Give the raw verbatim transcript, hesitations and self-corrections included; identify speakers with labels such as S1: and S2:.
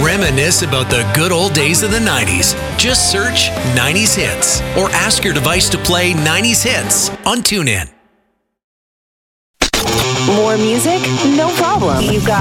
S1: Reminisce about the good old days of the nineties. Just search nineties Hits or ask your device to play nineties Hits on TuneIn.
S2: More music? No problem. You've got